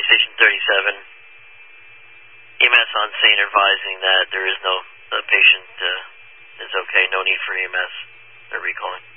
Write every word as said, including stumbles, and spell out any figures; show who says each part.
Speaker 1: Station thirty-seven. E M S on scene advising that there is no, the patient uh, is okay, no need for E M S. They're recalling.